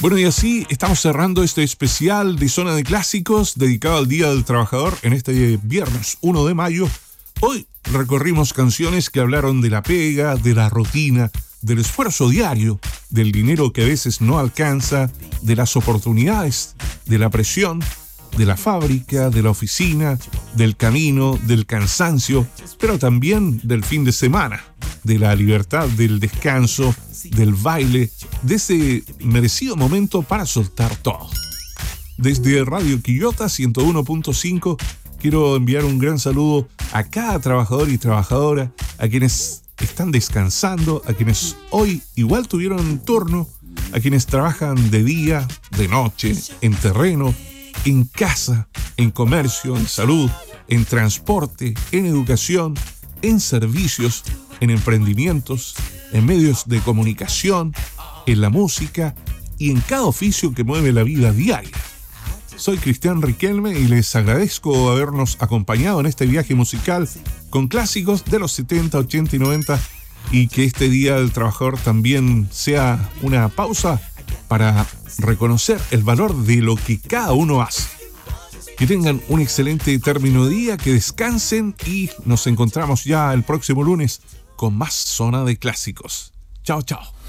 Bueno, y así estamos cerrando este especial de Zona de Clásicos dedicado al Día del Trabajador en este viernes 1 de mayo. Hoy recorrimos canciones que hablaron de la pega, de la rutina, del esfuerzo diario, del dinero que a veces no alcanza, de las oportunidades, de la presión, de la fábrica, de la oficina, del camino, del cansancio, pero también del fin de semana, de la libertad, del descanso, del baile, de ese merecido momento para soltar todo. Desde Radio Quillota 101.5 quiero enviar un gran saludo a cada trabajador y trabajadora, a quienes están descansando, a quienes hoy igual tuvieron turno, a quienes trabajan de día, de noche, en terreno, en casa, en comercio, en salud, en transporte, en educación, en servicios, en emprendimientos, en medios de comunicación, en la música y en cada oficio que mueve la vida diaria. Soy Cristian Riquelme y les agradezco habernos acompañado en este viaje musical con clásicos de los 70, 80 y 90, y que este Día del Trabajador también sea una pausa para reconocer el valor de lo que cada uno hace. Que tengan un excelente término de día, que descansen y nos encontramos ya el próximo lunes con más Zona de Clásicos. Chao, chao.